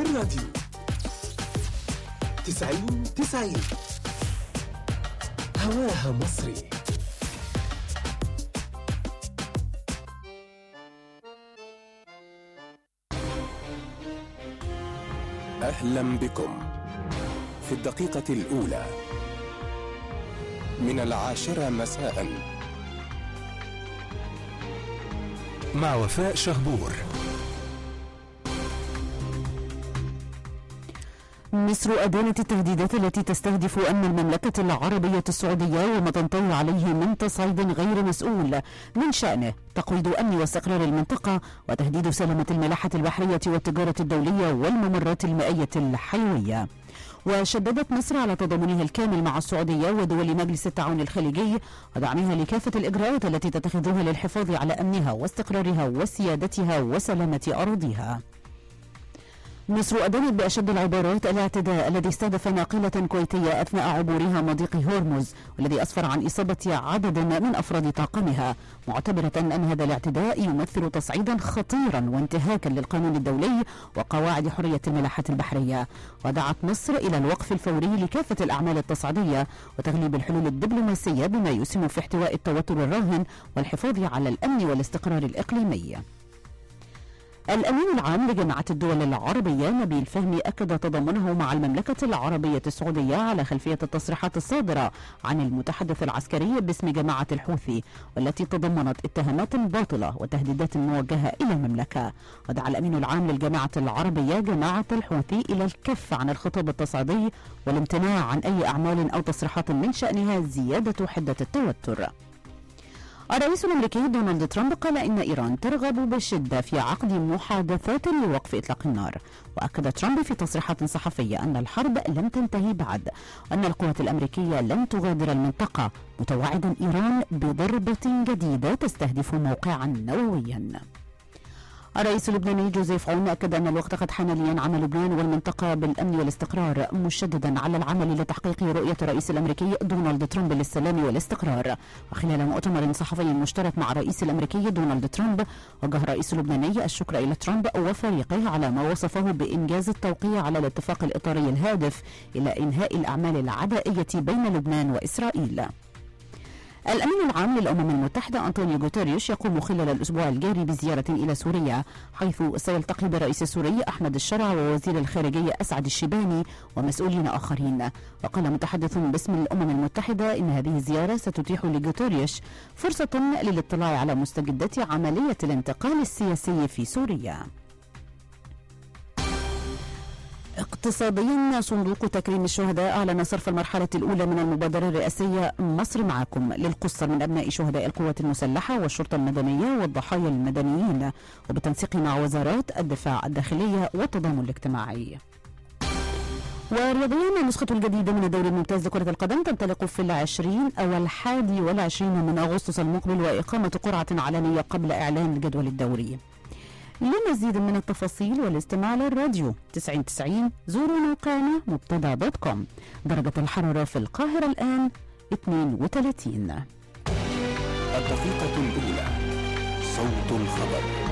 الراديو 90 هواها مصري. أهلا بكم في الدقيقة الأولى من 10 مساء مع وفاء شهبور. مصر أدانت التهديدات التي تستهدف أمن المملكة العربية السعودية وما تنطوي عليه من تصعيد غير مسؤول من شأنه تقويض أمن واستقرار المنطقة وتهديد سلامة الملاحة البحرية والتجارة الدولية والممرات المائية الحيوية. وشددت مصر على تضامنها الكامل مع السعودية ودول مجلس التعاون الخليجي ودعمها لكافة الإجراءات التي تتخذها للحفاظ على أمنها واستقرارها وسيادتها وسلامة أراضيها. مصر أدانت بأشد العبارات الاعتداء الذي استهدف ناقلة كويتية أثناء عبورها مضيق هرمز والذي أسفر عن إصابة عدد من أفراد طاقمها، معتبرة أن هذا الاعتداء يمثل تصعيدا خطيرا وانتهاكا للقانون الدولي وقواعد حرية الملاحة البحرية. ودعت مصر إلى الوقف الفوري لكافة الأعمال التصعيدية وتغليب الحلول الدبلوماسية بما يسهم في احتواء التوتر الراهن والحفاظ على الأمن والاستقرار الإقليمي. الأمين العام لجامعة الدول العربية نبيل فهمي أكد تضامنه مع المملكة العربية السعودية على خلفية التصريحات الصادرة عن المتحدث العسكري باسم جماعة الحوثي والتي تضمنت اتهامات باطلة وتهديدات موجهة إلى المملكة. ودعا الأمين العام للجامعة العربية جماعة الحوثي إلى الكف عن الخطاب التصعيدي والامتناع عن أي أعمال أو تصريحات من شأنها زيادة حدة التوتر. الرئيس الأمريكي دونالد ترامب قال إن إيران ترغب بشدة في عقد محادثات لوقف إطلاق النار. وأكد ترامب في تصريحات صحفية أن الحرب لم تنتهي بعد وأن القوات الأمريكية لن تغادر المنطقة، متوعدا إيران بضربة جديدة تستهدف موقعا نوويا. الرئيس اللبناني جوزيف عون أكد أن الوقت قد حان لينعم لبنان والمنطقة بالأمن والاستقرار، مشددا على العمل لتحقيق رؤية الرئيس الأمريكي دونالد ترامب للسلام والاستقرار. وخلال مؤتمر صحفي مشترك مع الرئيس الأمريكي دونالد ترامب، وجه الرئيس اللبناني الشكر إلى ترامب وفريقه على ما وصفه بإنجاز التوقيع على الاتفاق الإطاري الهادف إلى إنهاء الأعمال العدائية بين لبنان وإسرائيل. الأمين العام للأمم المتحدة أنطونيو غوتيريش يقوم خلال الأسبوع الجاري بزيارة إلى سوريا، حيث سيلتقي بالرئيس السوري أحمد الشرع ووزير الخارجية أسعد الشيباني ومسؤولين آخرين. وقال متحدث باسم الأمم المتحدة إن هذه الزيارة ستتيح لغوتيريش فرصة للاطلاع على مستجدات عملية الانتقال السياسي في سوريا. اقتصاديا، صندوق تكريم الشهداء أعلن صرف المرحلة الأولى من المبادرة الرئاسية مصر معكم للقصة من أبناء شهداء القوات المسلحة والشرطة المدنية والضحايا المدنيين، وبالتنسيق مع وزارات الدفاع الداخلية والتضامن الاجتماعي. ورياضيا، النسخة الجديدة من الدوري الممتاز لكرة القدم تنطلق في 21 من أغسطس المقبل، وإقامة قرعة علنية قبل إعلان جدول الدوري. لمزيد من التفاصيل والاستماع للراديو 90 زوروا موقعنا مبتدا.com. درجة الحرارة في القاهرة الآن 32. الدقيقة الأولى، صوت الخبر.